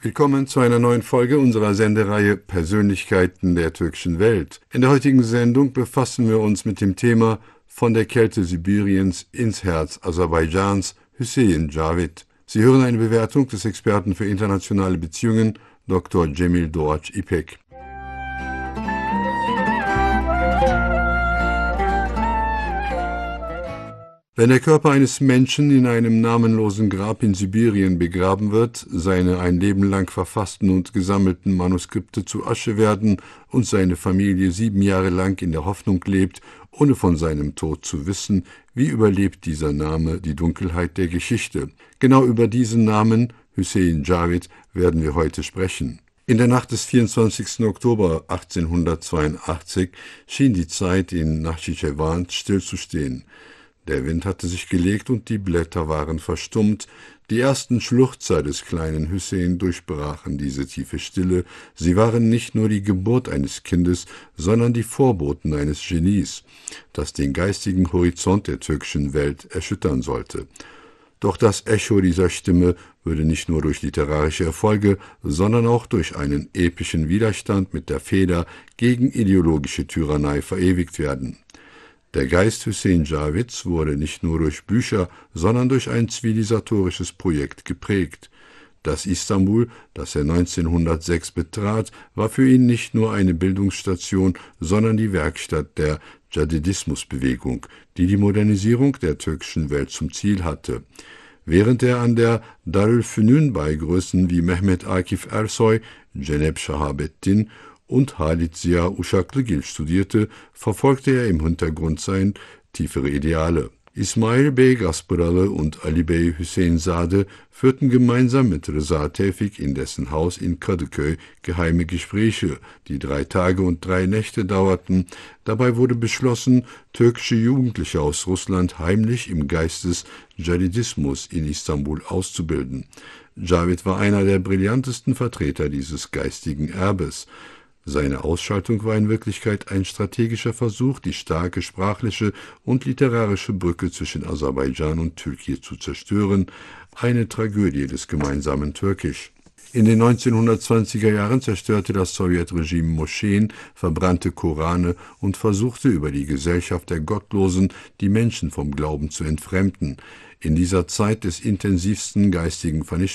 Willkommen zu einer neuen Folge unserer Sendereihe Persönlichkeiten der türkischen Welt. In der heutigen Sendung befassen wir uns mit dem Thema Von der Kälte Sibiriens ins Herz Aserbaidschans, Hüseyin Cavid. Sie hören eine Bewertung des Experten für internationale Beziehungen, Dr. Cemil Doğaç İpek. Wenn der Körper eines Menschen in einem namenlosen Grab in Sibirien begraben wird, seine ein Leben lang verfassten und gesammelten Manuskripte zu Asche werden und seine Familie 7 Jahre lang in der Hoffnung lebt, ohne von seinem Tod zu wissen, wie überlebt dieser Name die Dunkelheit der Geschichte? Genau über diesen Namen, Hüseyin Cavid, werden wir heute sprechen. In der Nacht des 24. Oktober 1882 schien die Zeit in Nakhchichevan stillzustehen. Der Wind hatte sich gelegt und die Blätter waren verstummt. Die ersten Schluchzer des kleinen Hüseyin durchbrachen diese tiefe Stille. Sie waren nicht nur die Geburt eines Kindes, sondern die Vorboten eines Genies, das den geistigen Horizont der türkischen Welt erschüttern sollte. Doch das Echo dieser Stimme würde nicht nur durch literarische Erfolge, sondern auch durch einen epischen Widerstand mit der Feder gegen ideologische Tyrannei verewigt werden. Der Geist Hüseyin Cavids wurde nicht nur durch Bücher, sondern durch ein zivilisatorisches Projekt geprägt. Das Istanbul, das er 1906 betrat, war für ihn nicht nur eine Bildungsstation, sondern die Werkstatt der Cadidismusbewegung, die die Modernisierung der türkischen Welt zum Ziel hatte. Während er an der Darülfünun bei Größen wie Mehmet Akif Ersoy, Cenep Şahabettin und Halit Ziya Uşaklıgil studierte, verfolgte er im Hintergrund sein tiefere Ideale. Ismail Bey Gaspıralı und Ali Bey Hüseyinzade führten gemeinsam mit Rıza Tevfik in dessen Haus in Kadıköy geheime Gespräche, die 3 Tage und 3 Nächte dauerten. Dabei wurde beschlossen, türkische Jugendliche aus Russland heimlich im Geist des Cadidismus in Istanbul auszubilden. Cavid war einer der brillantesten Vertreter dieses geistigen Erbes. Seine Ausschaltung war in Wirklichkeit ein strategischer Versuch, die starke sprachliche und literarische Brücke zwischen Aserbaidschan und Türkei zu zerstören, eine Tragödie des gemeinsamen Türkisch. In den 1920er Jahren zerstörte das Sowjetregime Moscheen, verbrannte Korane und versuchte über die Gesellschaft der Gottlosen die Menschen vom Glauben zu entfremden. In dieser Zeit des intensivsten geistigen Vernichtungskrieges